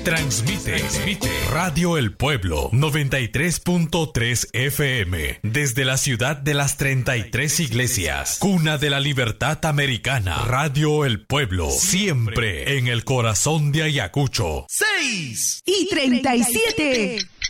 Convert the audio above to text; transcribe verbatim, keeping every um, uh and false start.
Transmite, Transmite Radio El Pueblo noventa y tres punto tres F M desde la ciudad de las treinta y tres iglesias, cuna de la libertad americana. Radio El Pueblo, siempre en el corazón de Ayacucho. seis y treinta y siete.